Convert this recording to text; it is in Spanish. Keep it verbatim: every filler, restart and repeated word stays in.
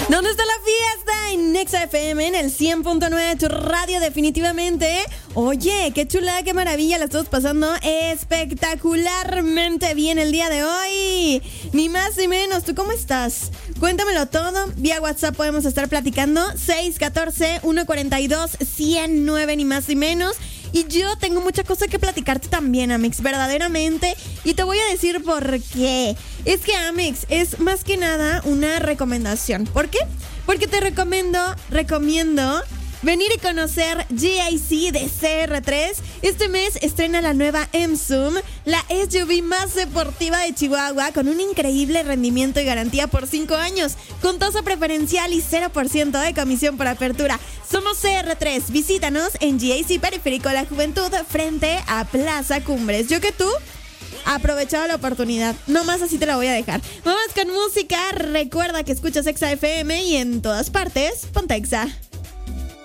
¿Dónde está la fiesta? En Nexa F M, en el cien punto nueve de tu radio, definitivamente. Oye, qué chulada, qué maravilla, la estamos pasando espectacularmente bien el día de hoy. Ni más ni menos, ¿tú cómo estás? Cuéntamelo todo, vía WhatsApp podemos estar platicando. seis uno cuatro, uno cuatro dos, cero nueve, ni más ni menos. Y yo tengo mucha cosa que platicarte también, Amix, verdaderamente. Y te voy a decir por qué. Es que, Amix, es más que nada una recomendación. ¿Por qué? Porque te recomiendo, recomiendo venir y conocer G A C de C R tres. Este mes estrena la nueva M Zoom, la S U V más deportiva de Chihuahua, con un increíble rendimiento y garantía por cinco años, con tasa preferencial y cero por ciento de comisión por apertura. Somos C R tres. Visítanos en G A C Periférico La Juventud, frente a Plaza Cumbres. Yo que tú, aprovechado la oportunidad. No más así te la voy a dejar. Vamos con música. Recuerda que escuchas Exa F M y en todas partes, ponte Exa.